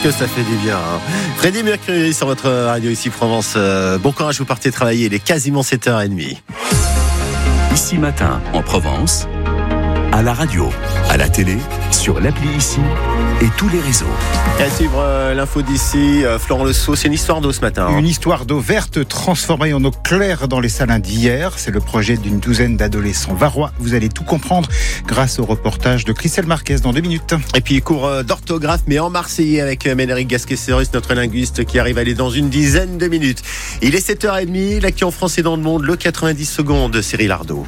que ça fait du bien. Freddie Mercury sur votre radio ici Provence. Bon courage, vous partez travailler, il est quasiment 7h30. Ici Matin en Provence, à la radio, à la télé, sur l'appli Ici et tous les réseaux. Et à suivre l'info d'ici, Florent Le Sceau, c'est une histoire d'eau ce matin. Une histoire d'eau verte transformée en eau claire dans les salins d'hier. C'est le projet d'une douzaine d'adolescents varois. Vous allez tout comprendre grâce au reportage de Christelle Marquez dans 2 minutes. Et puis cours d'orthographe, mais en marseillais avec Médéric Gasquet-Serrus, notre linguiste qui arrive à aller dans une dizaine de minutes. Il est 7h30, l'actu en France et dans le monde, le 90 secondes, Cyril Ardo.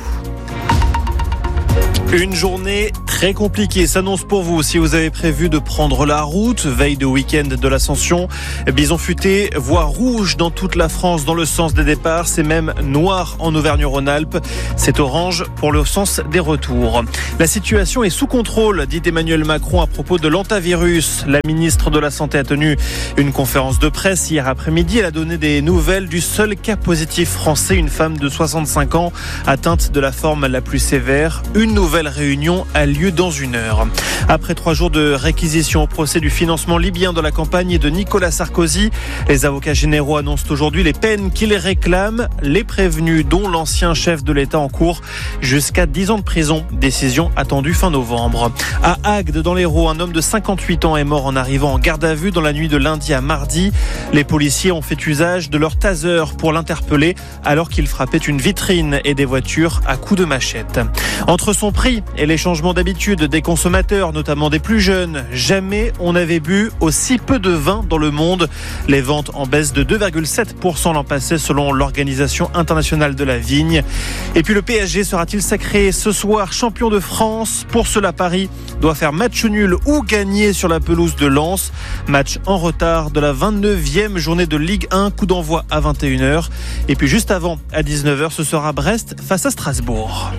Une journée très compliquée s'annonce pour vous si vous avez prévu de prendre la route, veille de week-end de l'Ascension. Bison futé, voie rouge dans toute la France dans le sens des départs, c'est même noir en Auvergne-Rhône-Alpes. C'est orange pour le sens des retours. La situation est sous contrôle, dit Emmanuel Macron à propos de l'hantavirus. La ministre de la Santé a tenu une conférence de presse hier après-midi. Elle a donné des nouvelles du seul cas positif français, une femme de 65 ans atteinte de la forme la plus sévère. Une nouvelle réunion a lieu dans 1 heure. Après 3 jours de réquisition au procès du financement libyen de la campagne de Nicolas Sarkozy, les avocats généraux annoncent aujourd'hui les peines qui les réclament. Les prévenus, dont l'ancien chef de l'État, en cours jusqu'à 10 ans de prison. Décision attendue fin novembre. À Agde, dans l'Hérault, un homme de 58 ans est mort en arrivant en garde à vue dans la nuit de lundi à mardi. Les policiers ont fait usage de leur taser pour l'interpeller alors qu'il frappait une vitrine et des voitures à coups de machette. Entre son prix et les changements d'habitude des consommateurs, notamment des plus jeunes, jamais on n'avait bu aussi peu de vin dans le monde. Les ventes en baisse de 2,7% l'an passé selon l'Organisation internationale de la vigne. Et puis le PSG sera-t-il sacré ce soir champion de France? Pour cela, Paris doit faire match nul ou gagner sur la pelouse de Lens. Match en retard de la 29e journée de Ligue 1, coup d'envoi à 21h. Et puis juste avant, à 19h, ce sera Brest face à Strasbourg.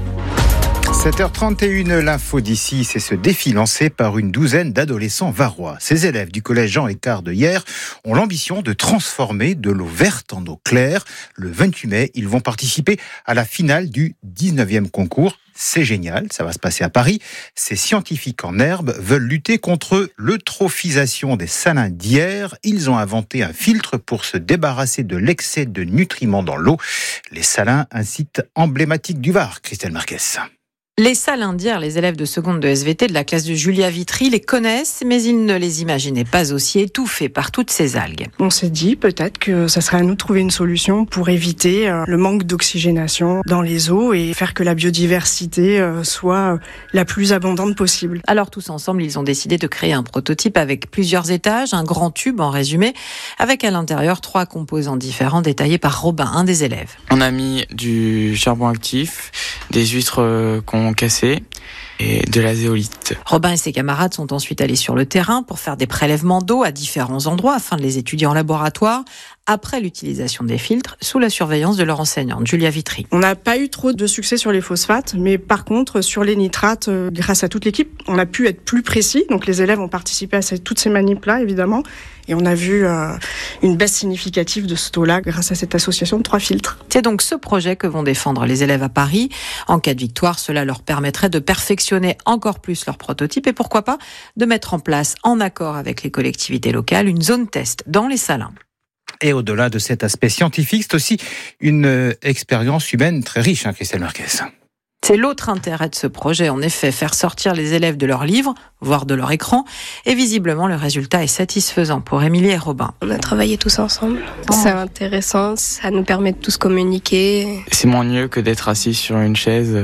7h31, l'info d'ici, c'est ce défi lancé par une douzaine d'adolescents varois. Ces élèves du collège Jean Écart de hier ont l'ambition de transformer de l'eau verte en eau claire. Le 28 mai, ils vont participer à la finale du 19e concours. C'est génial, ça va se passer à Paris. Ces scientifiques en herbe veulent lutter contre l'eutrophisation des salins d'hier. Ils ont inventé un filtre pour se débarrasser de l'excès de nutriments dans l'eau. Les salins, un site emblématique du Var. Christelle Marquez. Les salins d'hier, les élèves de seconde de SVT de la classe de Julia Vitry les connaissent, mais ils ne les imaginaient pas aussi étouffés par toutes ces algues. On s'est dit peut-être que ça serait à nous de trouver une solution pour éviter le manque d'oxygénation dans les eaux et faire que la biodiversité soit la plus abondante possible. Alors tous ensemble, ils ont décidé de créer un prototype avec plusieurs étages, un grand tube en résumé, avec à l'intérieur 3 composants différents détaillés par Robin, un des élèves. On a mis du charbon actif, des huîtres qu'on cassé et de la zéolite. Robin et ses camarades sont ensuite allés sur le terrain pour faire des prélèvements d'eau à différents endroits afin de les étudier en laboratoire après l'utilisation des filtres sous la surveillance de leur enseignante, Julia Vitry. On n'a pas eu trop de succès sur les phosphates, mais par contre sur les nitrates, grâce à toute l'équipe, on a pu être plus précis. Donc les élèves ont participé à toutes ces manips-là, évidemment. Et on a vu une baisse significative de ce taux-là grâce à cette association de 3 filtres. C'est donc ce projet que vont défendre les élèves à Paris. En cas de victoire, cela leur permettrait de perfectionner encore plus leur prototype et pourquoi pas de mettre en place, en accord avec les collectivités locales, une zone test dans les salins. Et au-delà de cet aspect scientifique, c'est aussi une expérience humaine très riche, Christelle Marquez. C'est l'autre intérêt de ce projet, en effet, faire sortir les élèves de leurs livres, voire de leur écran, et visiblement le résultat est satisfaisant pour Émilie et Robin. On a travaillé tous ensemble, c'est intéressant, ça nous permet de tous communiquer. C'est moins mieux que d'être assis sur une chaise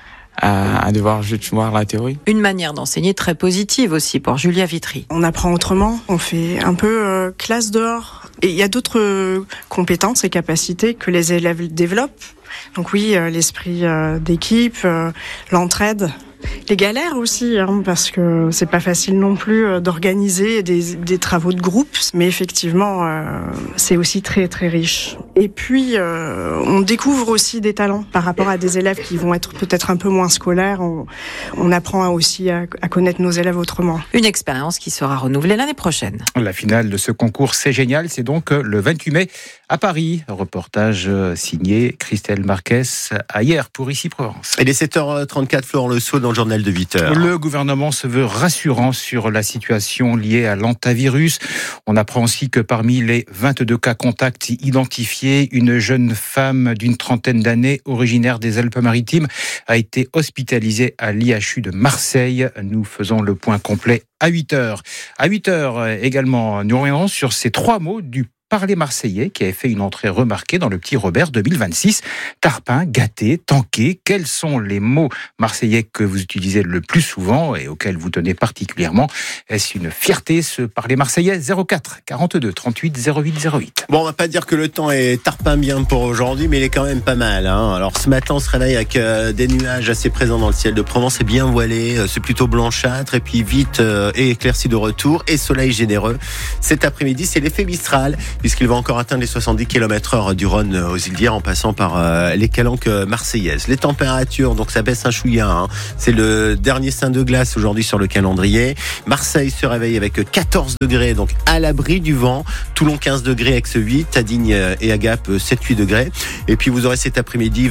à devoir juste voir la théorie. Une manière d'enseigner très positive aussi pour Julia Vitry. On apprend autrement, on fait un peu classe dehors. Et il y a d'autres compétences et capacités que les élèves développent. Donc oui, l'esprit d'équipe, l'entraide. Les galères aussi, parce que c'est pas facile non plus d'organiser des travaux de groupe, mais effectivement, c'est aussi très très riche. Et puis, on découvre aussi des talents par rapport à des élèves qui vont être peut-être un peu moins scolaires. On apprend aussi à connaître nos élèves autrement. Une expérience qui sera renouvelée l'année prochaine. La finale de ce concours, c'est génial, c'est donc le 28 mai à Paris. Reportage signé Christelle Marquez à hier pour Ici Provence. Il est 7h34, Florent Le Sceau dans le journal de 8h. Le gouvernement se veut rassurant sur la situation liée à l'hantavirus. On apprend aussi que parmi les 22 cas contacts identifiés, une jeune femme d'une trentaine d'années, originaire des Alpes-Maritimes, a été hospitalisée à l'IHU de Marseille. Nous faisons le point complet à 8h. À 8h également, nous reviendrons sur ces 3 mots du parler marseillais qui avait fait une entrée remarquée dans le Petit Robert 2026. Tarpin, gâté, tanké, quels sont les mots marseillais que vous utilisez le plus souvent et auxquels vous tenez particulièrement? Est-ce une fierté, ce parler marseillais? 04 42 38 08 08. Bon, on va pas dire que le temps est tarpin bien pour aujourd'hui, mais il est quand même pas mal. Alors ce matin, on se réveille avec des nuages assez présents dans le ciel de Provence, c'est bien voilé, c'est plutôt blanchâtre, et puis vite éclairci de retour, et soleil généreux. Cet après-midi, c'est l'effet Mistral, puisqu'il va encore atteindre les 70 km/h du Rhône aux îles d'Hyères en passant par les calanques marseillaises. Les températures, donc ça baisse un chouïa. C'est le dernier sein de glace aujourd'hui sur le calendrier. Marseille se réveille avec 14 degrés, donc à l'abri du vent. Toulon 15 degrés, Aix 8, à Digne et à Gap 7-8 degrés. Et puis vous aurez cet après-midi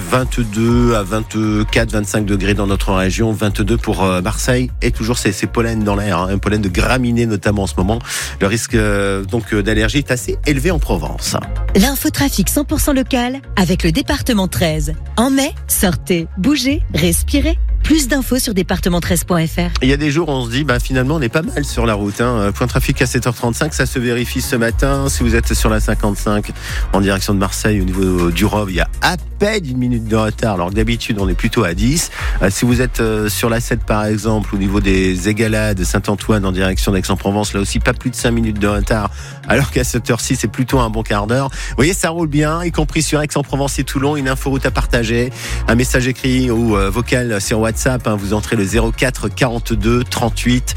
22 à 24, 25 degrés dans notre région, 22 pour Marseille, et toujours ces pollens dans l'air, un pollen de graminées notamment en ce moment. Le risque donc d'allergie est assez élevé en Provence. L'infotrafic 100% local avec le département 13. En mai, sortez, bougez, respirez. Plus d'infos sur département13.fr. Il y a des jours où on se dit, finalement, on est pas mal sur la route. Point de trafic à 7h35, ça se vérifie ce matin. Si vous êtes sur la 55 en direction de Marseille, au niveau du Rove, il y a à peine 1 minute de retard, alors que d'habitude, on est plutôt à 10. Si vous êtes sur la 7, par exemple, au niveau des Égalades de Saint-Antoine en direction d'Aix-en-Provence, là aussi, pas plus de 5 minutes de retard, alors qu'à 7h06, c'est plutôt un bon quart d'heure. Vous voyez, ça roule bien, y compris sur Aix-en-Provence et Toulon. Une inforoute à partager, un message écrit ou vocal sur WhatsApp. Vous entrez le 04 42 38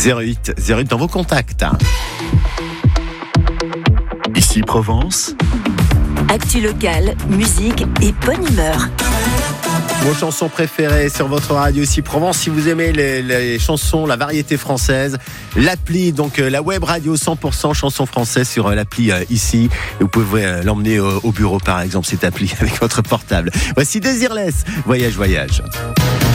08 08 dans vos contacts. Ici Provence. Actu locale, musique et bonne humeur. Vos chansons préférées sur votre radio ici Provence. Si vous aimez les chansons, la variété française, l'appli, donc la web radio 100% chansons françaises sur l'appli ici. Vous pouvez l'emmener au bureau par exemple, cette appli avec votre portable. Voici Désirless, Voyage, voyage.